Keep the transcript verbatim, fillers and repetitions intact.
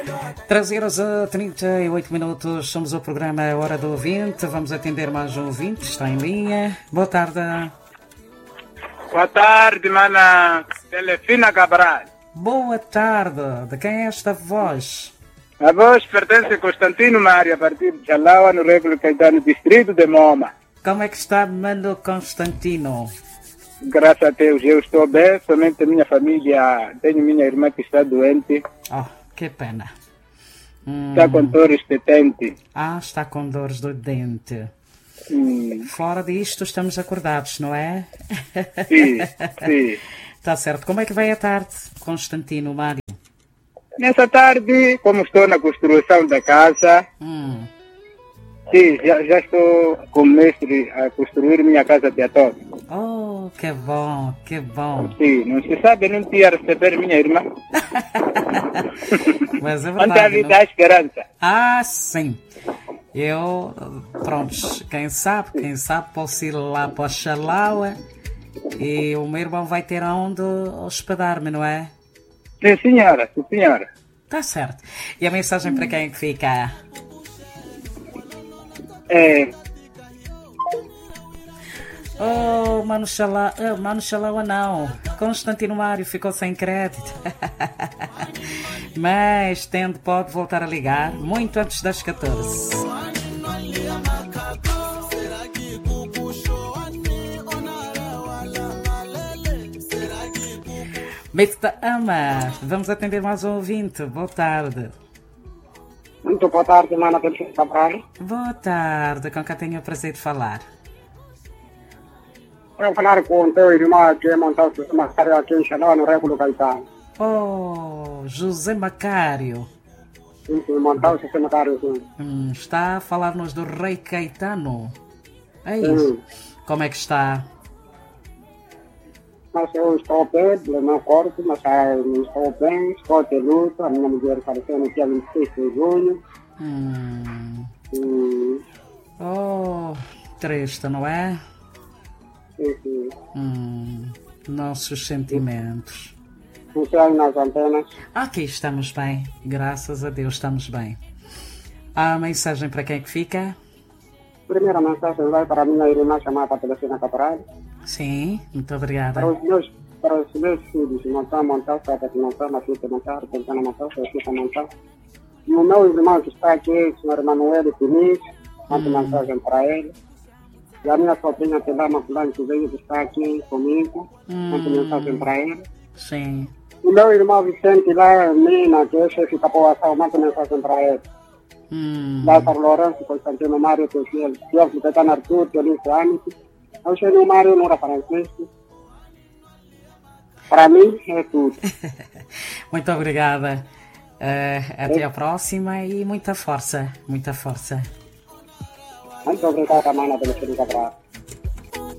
treze horas a trinta e oito minutos, somos o programa Hora do Ouvinte. Vamos atender mais um ouvinte, está em linha. Boa tarde. Boa tarde, mana Telefina Cabral. Boa tarde. De quem é esta voz? A voz pertence a Constantino Mário, a partir de Chalaua, no Régulo Caetano, distrito de Moma. Como é que está, mano Constantino? Graças a Deus, eu estou bem, somente a minha família, tenho minha irmã que está doente. Oh, que pena. Hum. Está com dores de dente. Ah, está com dores do dente. Hum. Fora disto, estamos acordados, não é? Sim, sim. Está certo. Como é que vai a tarde, Constantino Mário? Nessa tarde, como estou na construção da casa, Hum. sim, já, já estou com o mestre a construir minha casa de ator. Oh, que bom, que bom. Sim, não se sabe, não tinha receber minha irmã. Mas é Onde a verdade. vida Não... há esperança. Ah, sim. Eu, pronto, quem sabe, quem sabe posso ir lá para a Chalaua e o meu irmão vai ter aonde hospedar-me, não é? Sim, senhora, sim, senhora. Tá certo. E a mensagem para quem é que fica? É, Oh, Mano Xalá, oh, Mano Xalaua não. Constantino Mário ficou sem crédito. Mas tendo, pode voltar a ligar muito antes das catorze. Meta Ama, vamos atender mais um ouvinte. Boa tarde. Muito boa tarde, mana Telefina Cabral. Boa tarde, com quem tenho o prazer de falar. Vou falar com o teu irmão que montou o sistema Macário aqui em Xaló, no Régulo Caetano. Oh, José Macário. Sim, sim, montou o sistema Macário, sim. Hum, está a falar-nos do Rei Caetano. É Sim. isso. Como é que está? Mas eu estou bem, do meu corpo, mas eu estou bem, estou de luto. A minha mulher faleceu no dia vinte e seis de junho. Hum. E, Oh, triste, não é? sim, sim. Hum. Nossos sentimentos. Não sei aí nas antenas. Aqui estamos bem. Graças a Deus estamos bem. A mensagem para quem é que fica? Primeira mensagem vai para a minha irmã chamada Telefina Cabral. Sim, muito Para obrigada. os meus, para os meus filhos, não está a montar, está a montar, mas fica a montar, tentando a montar, fica a montar. E o meu irmão que está aqui, o senhor Manuel Piniz, manda Hum. mensagem para ele. E a minha sobrinha Telama Fulano, que veio, que está aqui comigo, manda Hum. mensagem para ele. Sim. O meu irmão Vicente lá, Mina, que é chefe da população, manda mensagem para ele. Hum. Lázaro Lourenço, Constantino Mário, que é o Deus que está na Artur, que é o Ânico. Eu cheguei no Mário, não era Francisco. Para mim, é tudo. Muito obrigada. Eh, até a próxima e muita força. Muita força. Muito obrigada, mana, pelo filho da